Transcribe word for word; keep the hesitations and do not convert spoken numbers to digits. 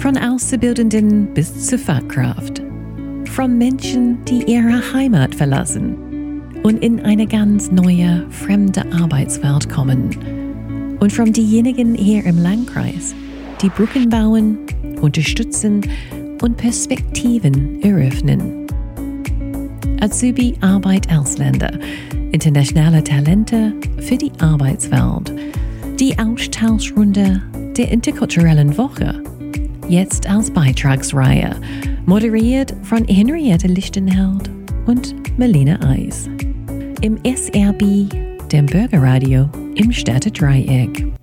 Von Auszubildenden bis zur Fachkraft. Von Menschen, die ihre Heimat verlassen und in eine ganz neue, fremde Arbeitswelt kommen. Und von diejenigen hier im Landkreis, die Brücken bauen, unterstützen und Perspektiven eröffnen. Azubi Arbeit Ausländer, internationale Talente für die Arbeitswelt. Die Austauschrunde der interkulturellen Woche. Jetzt als Beitragsreihe, moderiert von Henriette Lichtenheld und Melina Eis. Im S R B, dem Bürgerradio im Städtedreieck.